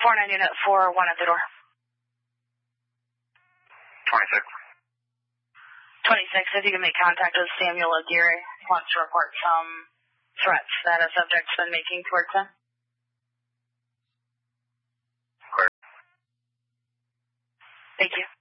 49 unit 4-1 at the door. 26. 26, if you can make contact with Samuel Aguirre, he wants to report some threats that a subject's been making towards him. Clear. Thank you.